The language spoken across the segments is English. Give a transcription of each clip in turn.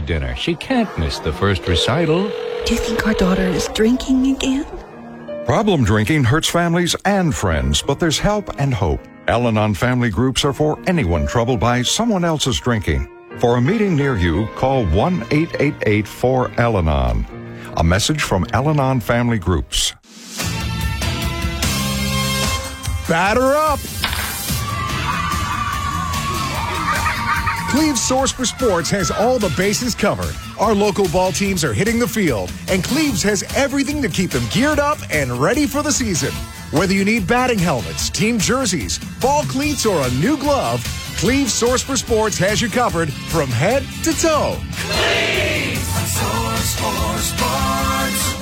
at dinner. She can't miss the first recital. Do you think our daughter is drinking again? Problem drinking hurts families and friends, but there's help and hope. Al-Anon family groups are for anyone troubled by someone else's drinking. For a meeting near you, call 1-888-4-Al-Anon. A message from Al-Anon family groups. Batter up! Cleve's Source for Sports has all the bases covered. Our local ball teams are hitting the field, and Cleve's has everything to keep them geared up and ready for the season. Whether you need batting helmets, team jerseys, ball cleats, or a new glove, Cleve's Source for Sports has you covered from head to toe. Cleve's Source for Sports.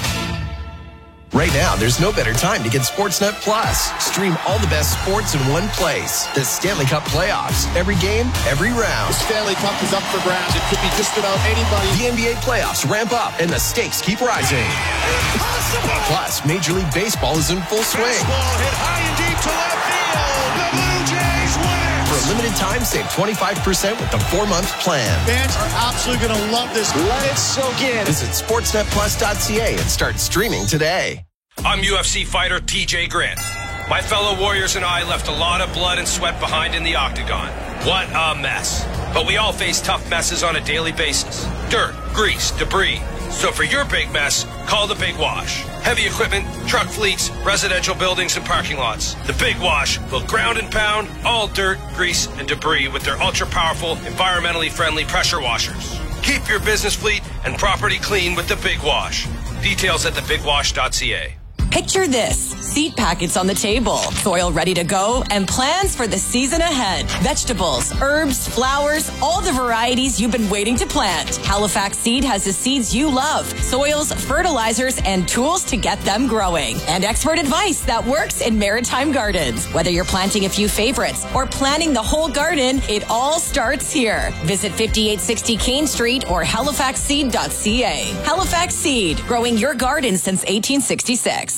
Right now, there's no better time to get Sportsnet Plus. Stream all the best sports in one place. The Stanley Cup playoffs. Every game, every round. The Stanley Cup is up for grabs. It could be just about anybody. The NBA playoffs ramp up, and the stakes keep rising. Impossible! Plus, Major League Baseball is in full swing. Baseball hit high and deep to left field. The Blue Jays win it! For a limited time, save 25% with the 4-month plan. Fans are absolutely going to love this. Let it soak in. Visit sportsnetplus.ca and start streaming today. I'm UFC fighter TJ Grant. My fellow warriors and I left a lot of blood and sweat behind in the octagon. What a mess. But we all face tough messes on a daily basis. Dirt, grease, debris. So for your big mess, call the Big Wash. Heavy equipment, truck fleets, residential buildings, and parking lots. The Big Wash will ground and pound all dirt, grease, and debris with their ultra-powerful, environmentally friendly pressure washers. Keep your business fleet and property clean with the Big Wash. Details at thebigwash.ca. Picture this. Seed packets on the table, soil ready to go, and plans for the season ahead. Vegetables, herbs, flowers, all the varieties you've been waiting to plant. Halifax Seed has the seeds you love, soils, fertilizers, and tools to get them growing. And expert advice that works in maritime gardens. Whether you're planting a few favorites or planting the whole garden, it all starts here. Visit 5860 Kane Street or halifaxseed.ca. Halifax Seed, growing your garden since 1866.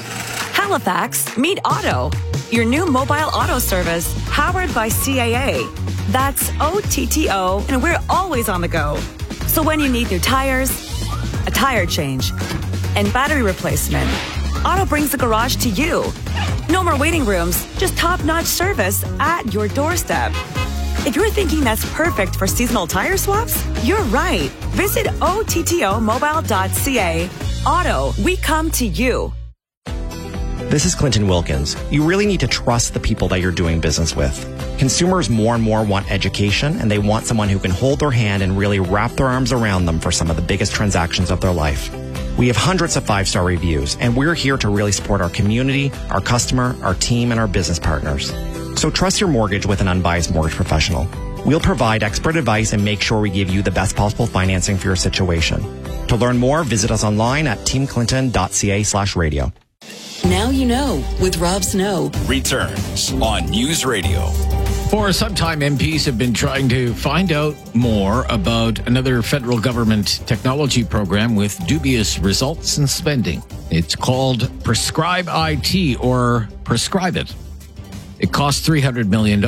Halifax, meet Auto, your new mobile auto service powered by CAA. That's OTTO, and we're always on the go. So when you need new tires, a tire change, and battery replacement, Auto brings the garage to you. No more waiting rooms, just top-notch service at your doorstep. If you're thinking that's perfect for seasonal tire swaps, you're right. Visit OTTOmobile.ca. Auto, we come to you. This is Clinton Wilkins. You really need to trust the people that you're doing business with. Consumers more and more want education, and they want someone who can hold their hand and really wrap their arms around them for some of the biggest transactions of their life. We have hundreds of 5-star reviews, and we're here to really support our community, our customer, our team, and our business partners. So trust your mortgage with an unbiased mortgage professional. We'll provide expert advice and make sure we give you the best possible financing for your situation. To learn more, visit us online at teamclinton.ca/radio. Now you know with Rob Snow. Returns on News Radio. For some time, MPs have been trying to find out more about another federal government technology program with dubious results and spending. It's called Prescribe IT, or Prescribe It. It costs $300 million,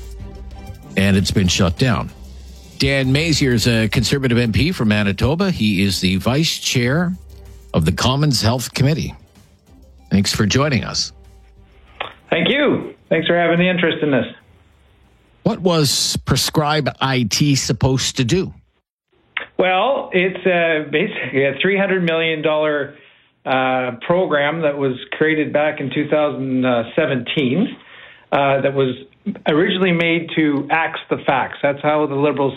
and it's been shut down. Dan Masier is a Conservative MP from Manitoba. He is the Vice Chair of the Commons Health Committee. Thanks for joining us. Thank you. Thanks for having the interest in this. What was Prescribe IT supposed to do? Well, it's basically a $300 million program that was created back in 2017 that was originally made to axe the facts. That's how the Liberals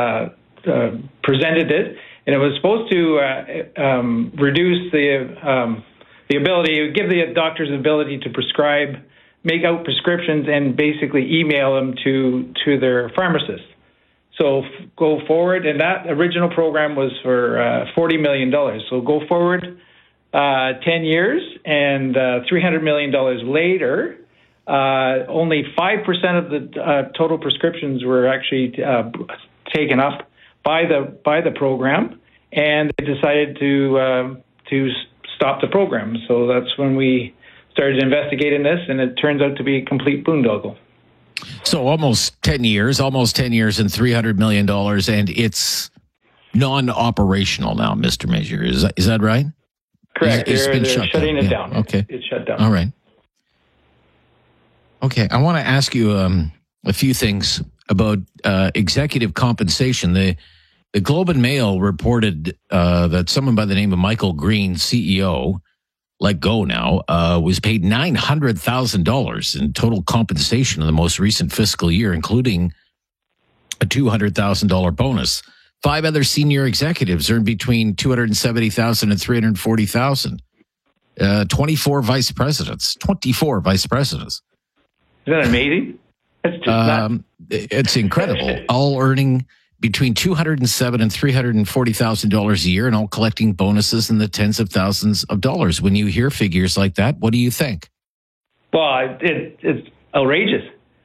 presented it. And it was supposed to reduce the ability, give the doctors the ability to prescribe, make out prescriptions, and basically email them to their pharmacists. So go forward, and that original program was for $40 million. So go forward 10 years, and $300 million later, only 5% of the total prescriptions were actually taken up by the program, and they decided to stop the program. So that's when we started investigating this, and it turns out to be a complete boondoggle. So almost 10 years and $300 million, and it's non-operational now, Mr. Major. Is that right? Correct. They're shutting it Yeah. down. Okay. It's shut down. All right. Okay. I want to ask you a few things about executive compensation. The Globe and Mail reported that someone by the name of Michael Green, CEO, let go now, was paid $900,000 in total compensation in the most recent fiscal year, including a $200,000 bonus. 5 other senior executives earned between $270,000 and $340,000. 24 vice presidents. Isn't that amazing? It's incredible. All earning between $207,000 and $340,000 a year, and all collecting bonuses in the tens of thousands of dollars. When you hear figures like that, what do you think? Well, it's outrageous.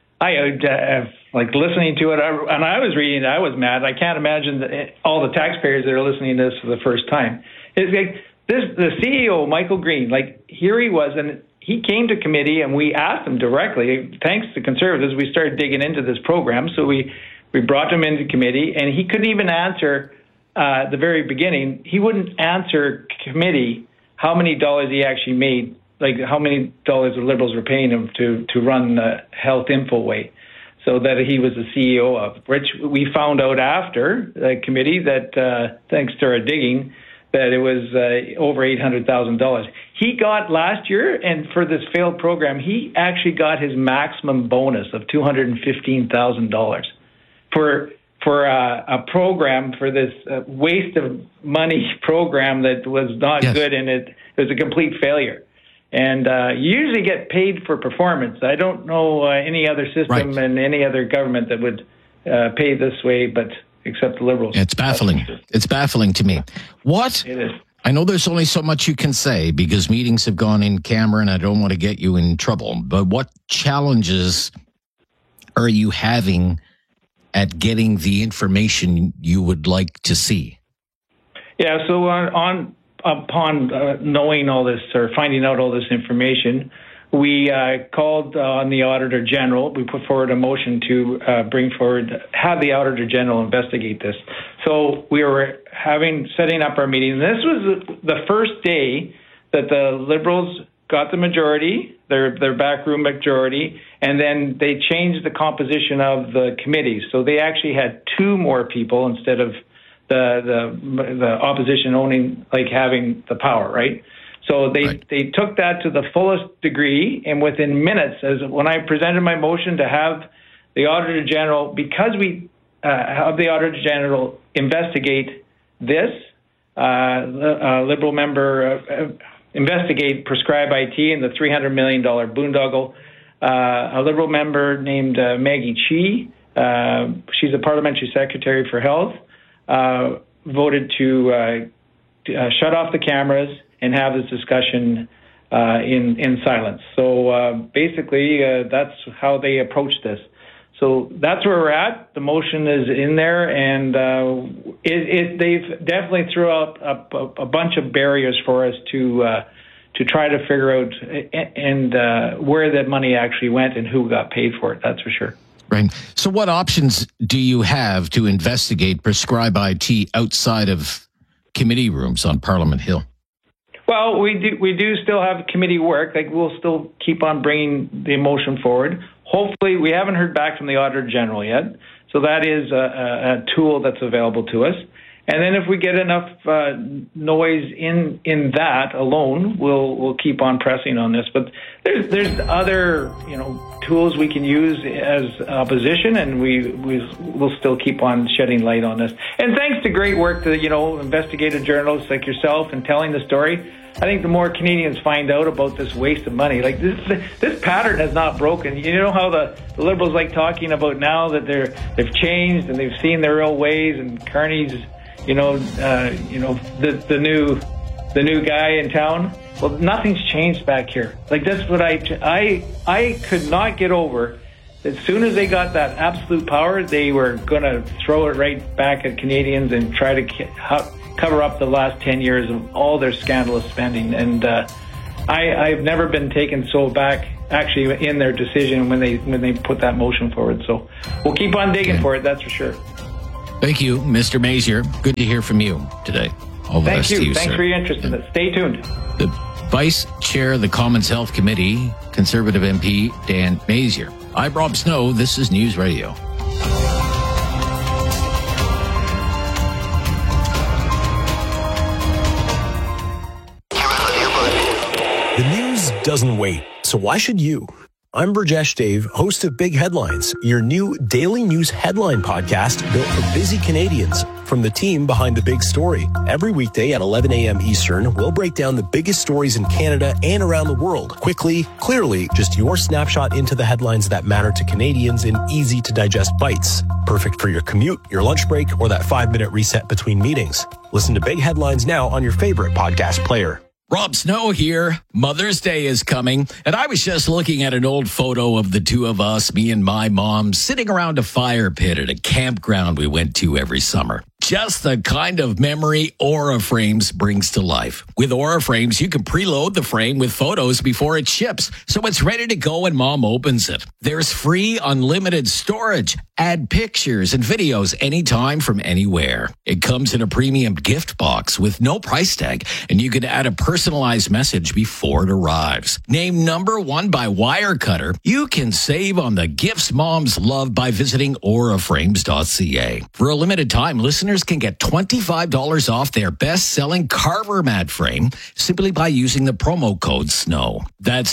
Like listening to it, and I was reading it, I was mad. I can't imagine all the taxpayers that are listening to this for the first time. It's like the CEO, Michael Green, like here he was, and he came to committee, and we asked him directly. Thanks to Conservatives, we started digging into this program, so we brought him into committee, and he couldn't even answer at the very beginning. He wouldn't answer committee how many dollars he actually made, like how many dollars the Liberals were paying him to run Health Infoway, so that he was the CEO of, which we found out after the committee that, thanks to our digging, that it was over $800,000. He got last year, and for this failed program, he actually got his maximum bonus of $215,000 for a program, for this waste of money program that was not good, and it was a complete failure. And you usually get paid for performance. I don't know any other system and any other government that would pay this way, but except the Liberals. It's baffling. It's baffling to me. What? It is. I know there's only so much you can say because meetings have gone in camera and I don't want to get you in trouble, but what challenges are you having at getting the information you would like to see? Yeah, so upon knowing all this or finding out all this information, we called on the Auditor General. We put forward a motion to have the Auditor General investigate this. So we were setting up our meeting. This was the first day that the Liberals got the majority, their backroom majority, and then they changed the composition of the committees. So they actually had 2 more people instead of the opposition having the power, right? So they took that to the fullest degree, and within minutes, when I presented my motion to have the Auditor General, because we have the Auditor General investigate this, Liberal member investigate Prescribe IT and the $300 million boondoggle. A Liberal member named Maggie Chee, she's a parliamentary secretary for health, voted to shut off the cameras and have this discussion in silence. So basically, that's how they approached this. So that's where we're at. The motion is in there, and they've definitely threw out a bunch of barriers for us to try to figure out and where that money actually went and who got paid for it. That's for sure. Right. So what options do you have to investigate Prescribe IT outside of committee rooms on Parliament Hill? Well, we do still have committee work. Like, we'll still keep on bringing the motion forward. Hopefully, we haven't heard back from the Auditor General yet, so that is a tool that's available to us. And then if we get enough noise in that alone, we'll keep on pressing on this. But there's other tools we can use as opposition, and we'll still keep on shedding light on this. And thanks to great work to investigative journalists like yourself and telling the story, I think the more Canadians find out about this waste of money, like this pattern has not broken. You know how the Liberals like talking about now that they've changed and they've seen their real ways, and Carney's the new guy in town. Well, nothing's changed back here. Like, that's what I could not get over. As soon as they got that absolute power, they were going to throw it right back at Canadians and try to cover up the last 10 years of all their scandalous spending. And I've never been taken so back, actually, in their decision when they put that motion forward. So we'll keep on digging for it, that's for sure. Thank you, Mr. Mazier. Good to hear from you today. All the best to you, Thanks sir. for your interest in it. Stay tuned. The Vice Chair of the Commons Health Committee, Conservative MP Dan Mazier. I'm Rob Snow. This is News Radio. The news doesn't wait, so why should you? I'm Burjesh Dave, host of Big Headlines, your new daily news headline podcast built for busy Canadians. From the team behind the big story. Every weekday at 11 a.m. Eastern, we'll break down the biggest stories in Canada and around the world. Quickly, clearly, just your snapshot into the headlines that matter to Canadians in easy-to-digest bites. Perfect for your commute, your lunch break, or that 5-minute reset between meetings. Listen to Big Headlines now on your favorite podcast player. Rob Snow here. Mother's Day is coming, and I was just looking at an old photo of the two of us, me and my mom, sitting around a fire pit at a campground we went to every summer. Just the kind of memory Aura Frames brings to life. With Aura Frames, you can preload the frame with photos before it ships, so it's ready to go when Mom opens it. There's free unlimited storage. Add pictures and videos anytime from anywhere. It comes in a premium gift box with no price tag, and you can add a personalized message before it arrives. Named #1 by Wirecutter, you can save on the gifts moms love by visiting auraframes.ca. For a limited time, listeners can get $25 off their best-selling Carver mat frame simply by using the promo code SNOW. That's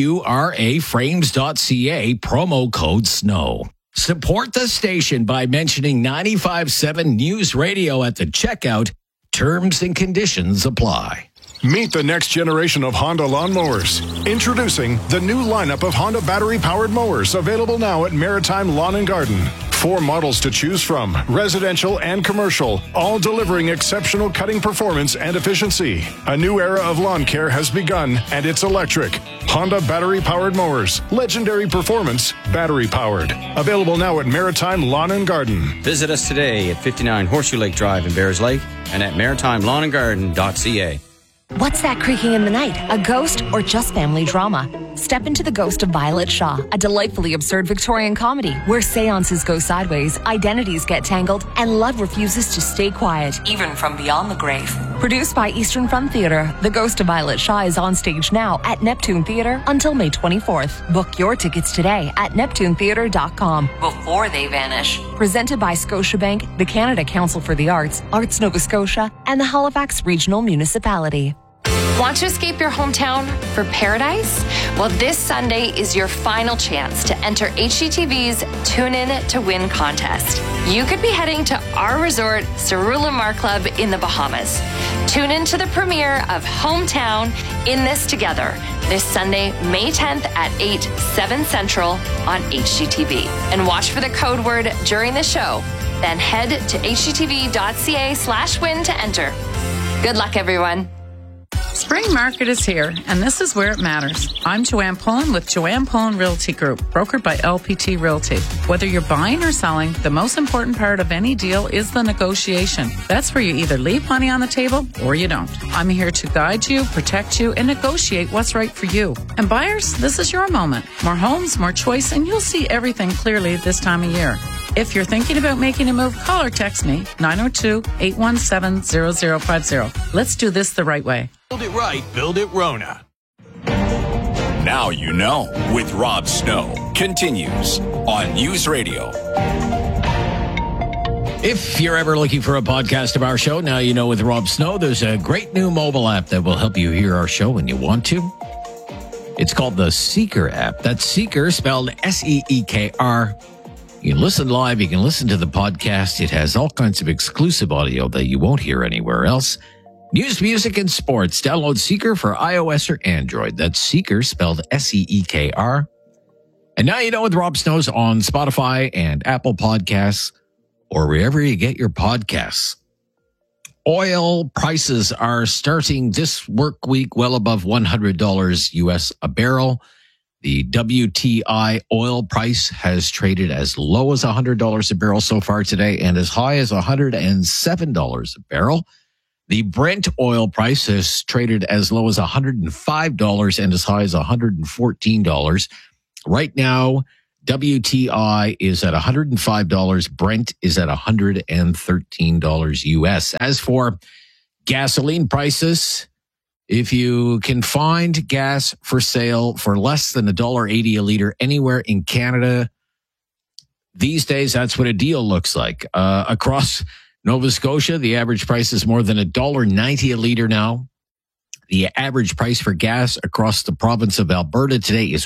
auraframes.ca, promo code SNOW. Support the station by mentioning 95.7 News Radio at the checkout. Terms and conditions apply. Meet the next generation of Honda lawnmowers. Introducing the new lineup of Honda battery-powered mowers, available now at Maritime Lawn and Garden. 4 models to choose from, residential and commercial, all delivering exceptional cutting performance and efficiency. A new era of lawn care has begun, and it's electric. Honda battery-powered mowers. Legendary performance, battery-powered. Available now at Maritime Lawn and Garden. Visit us today at 59 Horseshoe Lake Drive in Bears Lake and at maritimelawnandgarden.ca. What's that creaking in the night? A ghost or just family drama? Step into The Ghost of Violet Shaw, a delightfully absurd Victorian comedy where seances go sideways, identities get tangled, and love refuses to stay quiet, even from beyond the grave. Produced by Eastern Front Theatre, The Ghost of Violet Shaw is on stage now at Neptune Theatre until May 24th. Book your tickets today at neptunetheatre.com before they vanish. Presented by Scotiabank, the Canada Council for the Arts, Arts Nova Scotia, and the Halifax Regional Municipality. Want to escape your hometown for paradise? Well, this Sunday is your final chance to enter HGTV's Tune In to Win contest. You could be heading to our resort, Cerullimar Club in the Bahamas. Tune in to the premiere of Hometown In This Together this Sunday, May 10th at 8, 7 Central on HGTV. And watch for the code word during the show. Then head to hgtv.ca/win to enter. Good luck, everyone. Spring market is here, and this is where it matters. I'm Joanne Pullen with Joanne Pullen Realty Group, brokered by LPT Realty. Whether you're buying or selling, the most important part of any deal is the negotiation. That's where you either leave money on the table or you don't. I'm here to guide you, protect you, and negotiate what's right for you. And buyers, this is your moment. More homes, more choice, and you'll see everything clearly this time of year. If you're thinking about making a move, call or text me, 902-817-0050. Let's do this the right way. Build it right, build it Rona. Now you know with Rob Snow continues on News Radio. If you're ever looking for a podcast of our show, now you know with Rob Snow, there's a great new mobile app that will help you hear our show when you want to. It's called the Seeker app. That's Seeker, spelled S-E-E-K-R. You can listen live. You can listen to the podcast. It has all kinds of exclusive audio that you won't hear anywhere else. News, music, and sports. Download Seeker for iOS or Android. That's Seeker, spelled S-E-E-K-R. And now you know with Rob Snow's on Spotify and Apple Podcasts or wherever you get your podcasts. Oil prices are starting this work week well above $100 US a barrel. The WTI oil price has traded as low as $100 a barrel so far today and as high as $107 a barrel. The Brent oil price has traded as low as $105 and as high as $114. Right now, WTI is at $105. Brent is at $113 US. As for gasoline prices, if you can find gas for sale for less than $1.80 a liter anywhere in Canada, these days, that's what a deal looks like. Across Nova Scotia, the average price is more than $1.90 a liter now. The average price for gas across the province of Alberta today is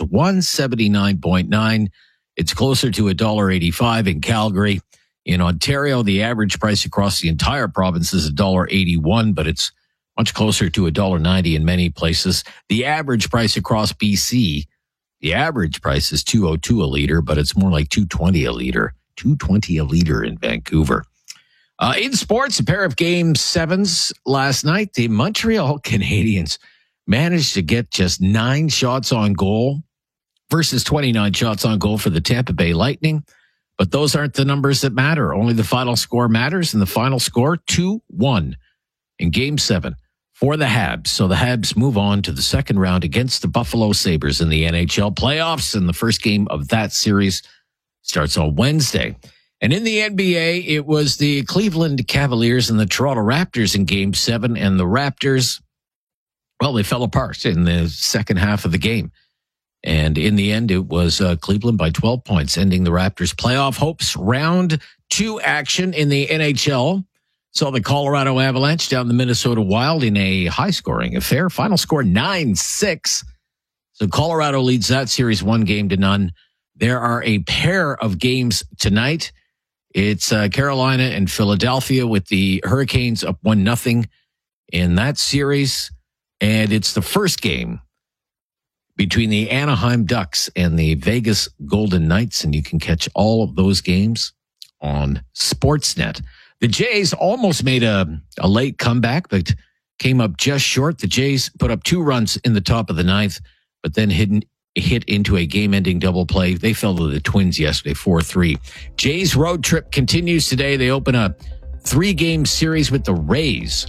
$1.79.9. It's closer to $1.85 in Calgary. In Ontario, the average price across the entire province is $1.81, but it's much closer to $1.90 in many places. The average price across BC, the average price is $2.02 a liter, but it's more like $2.20 a liter. $2.20 a liter in Vancouver. In sports, a pair of Game 7s last night. The Montreal Canadiens managed to get just 9 shots on goal versus 29 shots on goal for the Tampa Bay Lightning. But those aren't the numbers that matter. Only the final score matters, and the final score, 2-1 in Game 7 for the Habs. So the Habs move on to the second round against the Buffalo Sabres in the NHL playoffs, and the first game of that series starts on Wednesday. And in the NBA, it was the Cleveland Cavaliers and the Toronto Raptors in Game 7, and the Raptors, well, they fell apart in the second half of the game. And in the end, it was Cleveland by 12 points, ending the Raptors' playoff hopes. Round 2 action in the NHL saw the Colorado Avalanche down the Minnesota Wild in a high-scoring affair. Final score 9-6. So Colorado leads that series 1-0. There are a pair of games tonight. It's Carolina and Philadelphia with the Hurricanes up 1-0 in that series. And it's the first game between the Anaheim Ducks and the Vegas Golden Knights. And you can catch all of those games on Sportsnet. The Jays almost made a late comeback, but came up just short. The Jays put up 2 runs in the top of the 9th, but then hit into a game-ending double play. They fell to the Twins yesterday, 4-3. Jays road trip continues today. They open a 3-game series with the Rays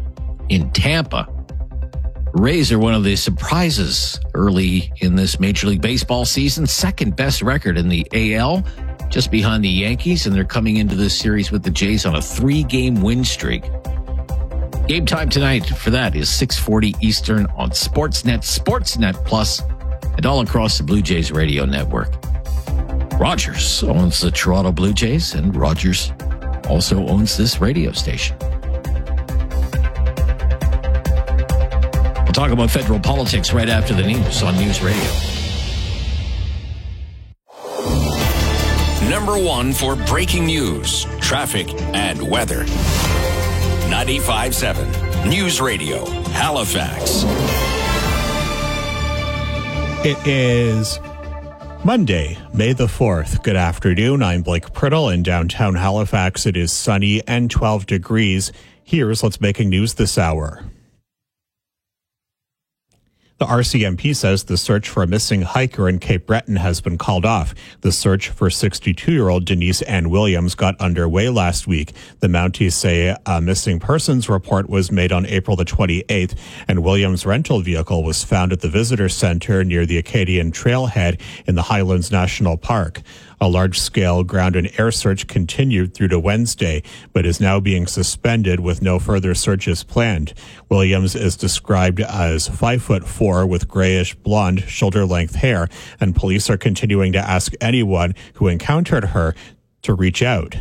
in Tampa. Rays are one of the surprises early in this Major League Baseball season. Second best record in the AL, just behind the Yankees, and they're coming into this series with the Jays on a 3-game win streak. Game time tonight for that is 6:40 Eastern on Sportsnet, Sportsnet Plus, and all across the Blue Jays radio network. Rogers owns the Toronto Blue Jays, and Rogers also owns this radio station. We'll talk about federal politics right after the news on News Radio. Number 1 for breaking news, traffic, and weather. 95.7 News Radio, Halifax. It is Monday, May the 4th. Good afternoon. I'm Blake Priddle. In downtown Halifax, it is sunny and 12 degrees. Here's what's making news this hour. The RCMP says the search for a missing hiker in Cape Breton has been called off. The search for 62-year-old Denise Ann Williams got underway last week. The Mounties say a missing persons report was made on April the 28th, and Williams' rental vehicle was found at the visitor center near the Acadian Trailhead in the Highlands National Park. A large-scale ground and air search continued through to Wednesday, but is now being suspended with no further searches planned. Williams is described as 5'4" with grayish blonde, shoulder-length hair, and police are continuing to ask anyone who encountered her to reach out.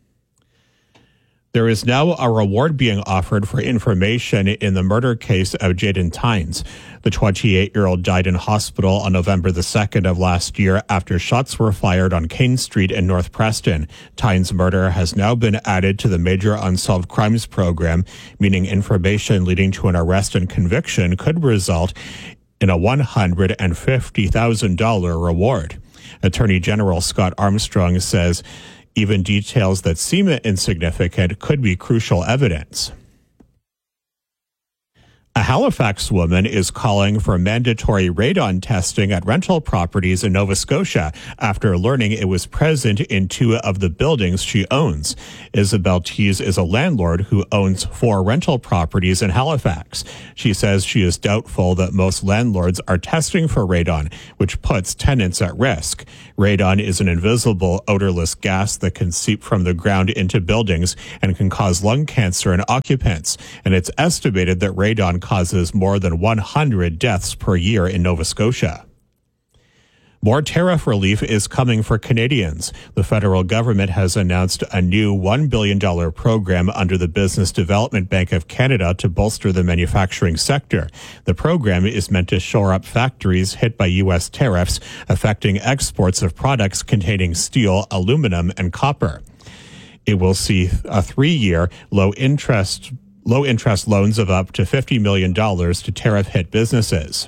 There is now a reward being offered for information in the murder case of Jaden Tynes. The 28-year-old died in hospital on November the 2nd of last year after shots were fired on Kane Street in North Preston. Tynes' murder has now been added to the Major Unsolved Crimes program, meaning information leading to an arrest and conviction could result in a $150,000 reward. Attorney General Scott Armstrong says even details that seem insignificant could be crucial evidence. A Halifax woman is calling for mandatory radon testing at rental properties in Nova Scotia after learning it was present in 2 of the buildings she owns. Isabel Tees is a landlord who owns 4 rental properties in Halifax. She says she is doubtful that most landlords are testing for radon, which puts tenants at risk. Radon is an invisible, odorless gas that can seep from the ground into buildings and can cause lung cancer in occupants. And it's estimated that radon causes more than 100 deaths per year in Nova Scotia. More tariff relief is coming for Canadians. The federal government has announced a new $1 billion program under the Business Development Bank of Canada to bolster the manufacturing sector. The program is meant to shore up factories hit by U.S. tariffs affecting exports of products containing steel, aluminum, and copper. It will see a 3-year low-interest loans of up to $50 million to tariff-hit businesses.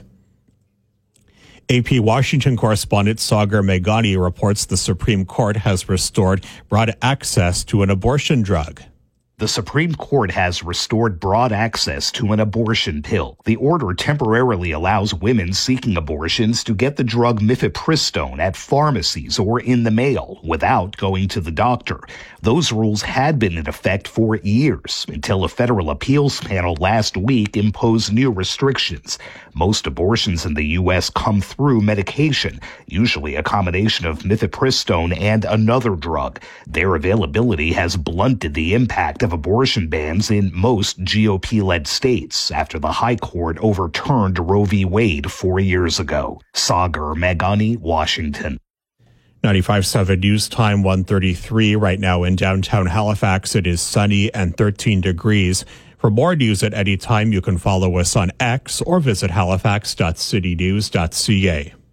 AP Washington correspondent Sagar Meghani reports the Supreme Court has restored broad access to an abortion drug. The Supreme Court has restored broad access to an abortion pill. The order temporarily allows women seeking abortions to get the drug mifepristone at pharmacies or in the mail without going to the doctor. Those rules had been in effect for years until a federal appeals panel last week imposed new restrictions. Most abortions in the U.S. come through medication, usually a combination of mifepristone and another drug. Their availability has blunted the impact of abortion bans in most GOP-led states after the High Court overturned Roe v. Wade 4 years ago. Sagar Meghani, Washington. 95.7 News Time 1:33 right now in downtown Halifax. It is sunny and 13 degrees. For more news at any time, you can follow us on X or visit halifax.citynews.ca.